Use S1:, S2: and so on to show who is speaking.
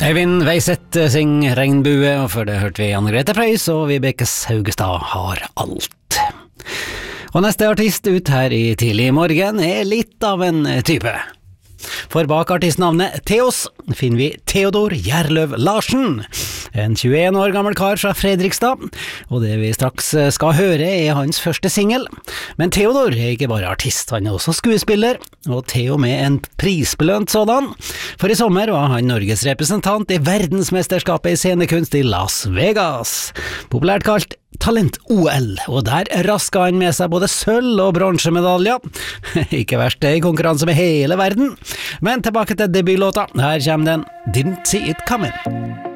S1: Eivind Veiseth synger Regnbue, og før det hørte vi Anne-Grete Preus og Vibeke Saugestad har alt. Og neste artist ut her i tidlig morgen er litt av en type. For bak artistnavnet Theos finner vi Theodor Gjerløv Larsen, en 21 år gammel kar fra Fredrikstad, og det vi straks skal høre er hans første single. Men Theodor er ikke bare artist, han er også skuespiller, og Theo med en prisbelønt sådan. For i sommer var han Norges representant i verdensmesterskapet i scenekunst i Las Vegas, populært kalt Talent-OL, og der rasket han med seg både sølv- og bronsemedaljer. Ikke verst det i konkurranse med hele verden. Men tilbake til debutlåta, her kommer den Didn't See It Coming.